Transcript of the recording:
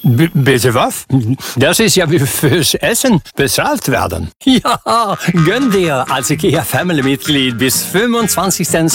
Bitte was? Das ist ja wie fürs Essen bezahlt werden. Ja, gönn dir als IKEA-Family-Mitglied bis 25.